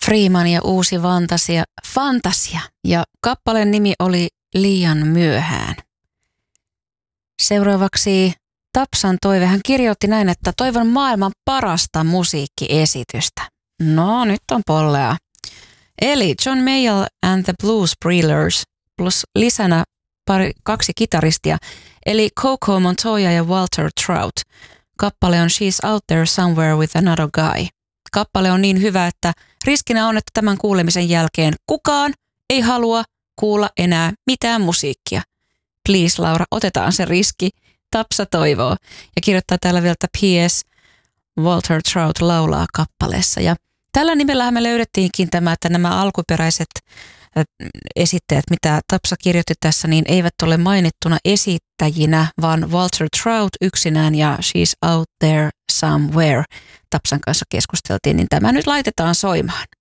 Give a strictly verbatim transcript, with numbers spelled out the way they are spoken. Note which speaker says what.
Speaker 1: Freeman ja uusi fantasia, fantasia ja kappaleen nimi oli Liian myöhään. Seuraavaksi Tapsan toive. Hän kirjoitti näin, että toivon maailman parasta musiikkiesitystä. No, nyt on pollea. Eli John Mayall and the Blues Brothers plus lisänä pari, kaksi kitaristia, eli Coco Montoya ja Walter Trout. Kappale on She's Out There Somewhere with Another Guy. Kappale on niin hyvä, että riskinä on, että tämän kuulemisen jälkeen kukaan ei halua kuulla enää mitään musiikkia. Please Laura, otetaan se riski. Tapsa toivoo. Ja kirjoittaa täällä vielä, että P S Walter Trout laulaa kappaleessa. Ja tällä nimellähän me löydettiinkin tämä, että nämä alkuperäiset esittäjät, mitä Tapsa kirjoitti tässä, niin eivät ole mainittuna esittäjinä, vaan Walter Trout yksinään ja She's Out There Somewhere. Tapsan kanssa keskusteltiin, niin tämä nyt laitetaan soimaan.